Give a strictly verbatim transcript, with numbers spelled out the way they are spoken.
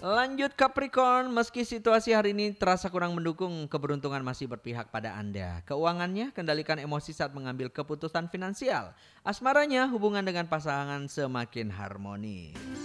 Lanjut Capricorn, meski situasi hari ini terasa kurang mendukung, keberuntungan masih berpihak pada Anda. Keuangannya, kendalikan emosi saat mengambil keputusan finansial. Asmaranya, hubungan dengan pasangan semakin harmonis.